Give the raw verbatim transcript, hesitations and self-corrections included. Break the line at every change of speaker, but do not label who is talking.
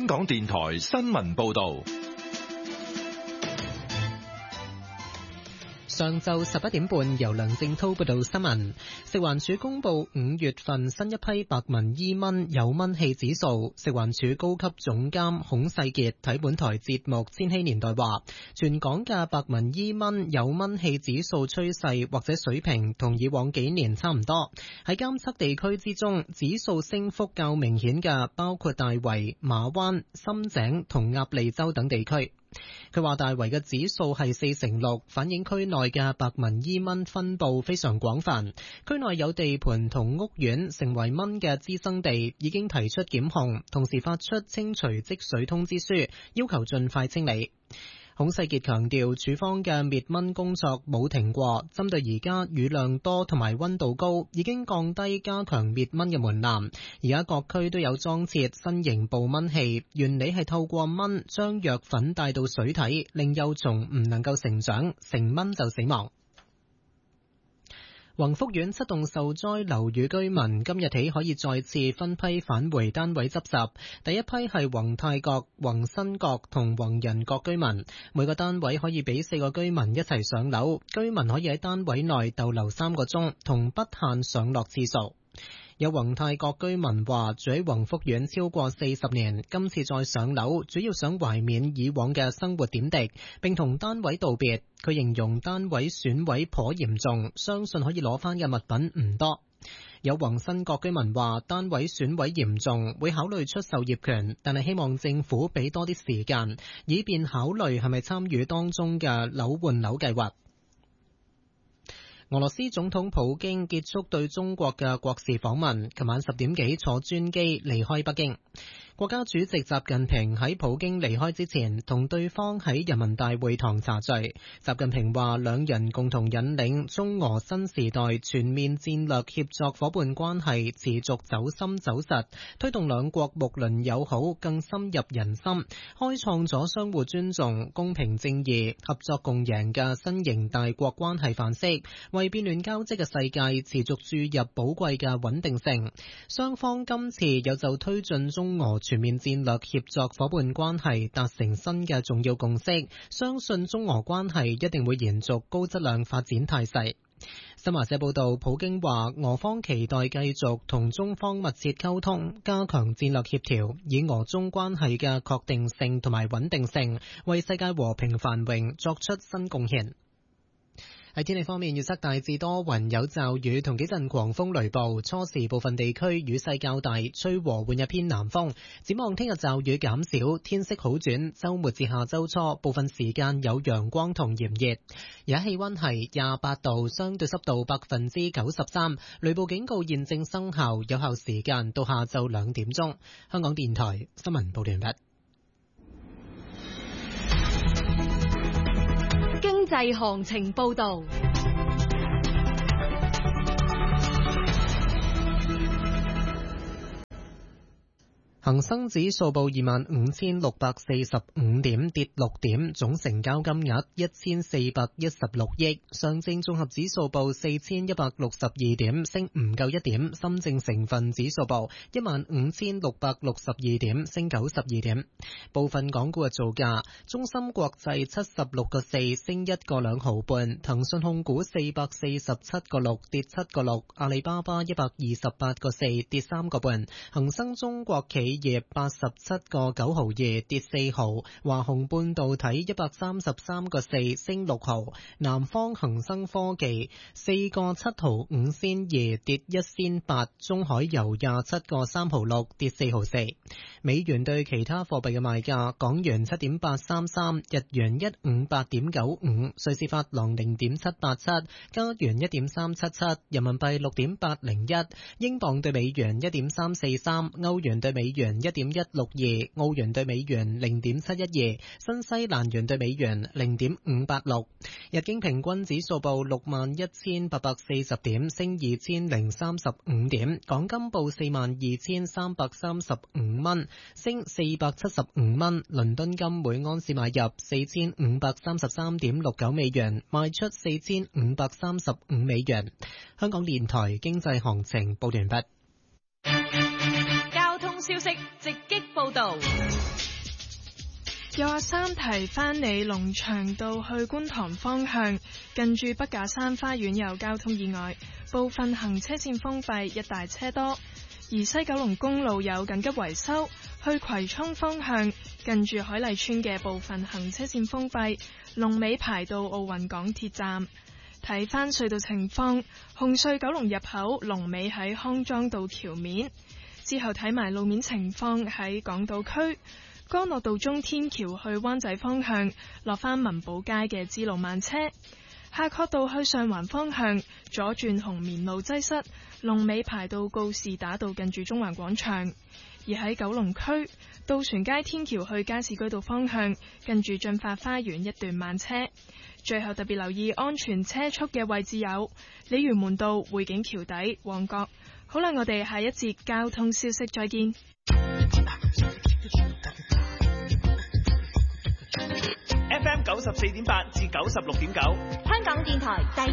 香港電台新聞報道。
上晝十一點半，由梁正濤報道新聞。食環署公布五月份新一批白紋伊蚊有蚊氣指數。食環署高級總監孔世傑喺本台節目《千禧年代》話，全港嘅白紋伊蚊有蚊氣指數趨勢或者水平同以往幾年差唔多。喺監測地區之中，指數升幅較明顯嘅包括大圍、馬灣、深井同鴨脷洲等地區。佢話大圍嘅指數係四成六，反映區內嘅白紋伊蚊分佈非常廣泛。區內有地盤同屋苑成為蚊嘅滋生地，已經提出檢控，同時發出清除積水通知書，要求盡快清理。孔世傑強調，署方嘅滅蚊工作冇停過，針對而家雨量多同埋溫度高，已經降低加強滅蚊嘅門檻。而家各區都有裝設新型捕蚊器，原理係透過蚊將藥粉帶到水體，令幼蟲唔能夠成長，成蚊就死亡。宏福苑七棟受災樓宇居民今日起可以再次分批返回單位執拾。第一批係宏泰閣、宏新閣同宏仁閣居民，每個單位可以俾四個居民一齊上樓，居民可以喺單位內逗留三個鐘，同不限上落次數。有宏泰閣居民話住喺宏福苑超過四十年，今次再上樓主要想懷緬以往嘅生活點滴，並同單位道別。佢形容單位損毀頗嚴重，相信可以攞翻嘅物品唔多。有宏新閣居民話單位損毀嚴重，會考慮出售業權，但係希望政府俾多啲時間，以便考慮係咪參與當中嘅樓換樓計劃。俄羅斯總統普京結束對中國嘅國事訪問，琴晚十點幾坐專機離開北京。國家主席習近平喺普京離開之前，同對方喺人民大會堂茶敘。習近平話，兩人共同引領中俄新時代全面戰略協作伙伴關係持續走深走實，推動兩國睦鄰友好更深入人心，開創咗相互尊重、公平正義、合作共贏嘅新型大國關係範式，為變亂交織嘅世界持續注入寶貴嘅穩定性。雙方今次有就推進中俄全面戰略協作伙伴關係達成新嘅重要共識，相信中俄關係一定會延續高質量發展態勢。新華社報道，普京話俄方期待繼續同中方密切溝通，加強戰略協調，以俄中關係嘅確定性同埋穩定性，為世界和平繁榮作出新貢獻。喺天氣方面，預測大致多雲有驟雨同幾陣狂風雷暴，初時部分地區雨勢較大，吹和緩一偏南風。展望聽日驟雨減少，天色好轉，週末至下週初部分時間有陽光同炎熱。而家氣溫係廿八度，相對濕度百分之九十三，雷暴警告現正生效，有效時間到下晝兩點鐘。香港電台新聞報道完畢。
經濟行情報道。
恒生指數報二萬五千六百四十五點，跌六點，總成交金額一千四百一十六億。上證綜合指數報四千一百六十二點，升唔夠一點。深證成分指數報一萬五千六百六十二點，升九十二點。部分港股嘅造價：中芯國際七十六個四，升一個兩毫半；騰訊控股四百四十七個六，跌七個六；阿里巴巴一百二十八個四，跌三個半；恒生中國企業八十七個九毫二，跌四毫；華虹半導體一百三十三個四，升六毫；南方恒生科技四個七毫五仙二，跌一仙八；中海油廿七個三毫六，跌四毫四。美元對其他貨幣嘅賣價：港元七點八三三，日元一五八點九五，瑞士法郎零點七八七，加元一點三七七，人民幣六點八零一，英鎊對美元一點三四三，歐元對美元一點一六二，澳元對美元零點七一二，新西蘭元對美元零點五八六。日經平均指數報六萬一千八百四十點，升二千零三十五點。港金報四萬二千三百三十五蚊，升四百七十五蚊。倫敦金每安士買入四千五百三十三點六九美元，賣出四千五百三十五美元。香港電台經濟行情報完畢。
交通消息直擊報道。
又話三提翻里龍翔道去觀塘方向，近住北架山花園有交通意外，部分行車線封閉，一大車多。而西九龍公路有緊急維修，去葵涌方向近住海麗村嘅部分行車線封閉，龍尾排到奧運港鐵站。睇返隧道情況，紅隧九龍入口龍尾喺康莊道橋面，之後睇埋路面情況喺港島區。干諾道中天橋去灣仔方向，落返文寶街嘅支路慢車；夏慤道去上環方向，左轉紅棉路擠塞，龍尾排到告士打道近住中環廣場。而喺九龍區，渡船街天橋去加士居道方向，近住駿發花園一段慢車。最後特別留意安全車速嘅位置有鯉魚門道、匯景橋底、旺角。好啦，我哋下一節交通消息再見。
F M 九十四點八至九十六點九，
香港電台第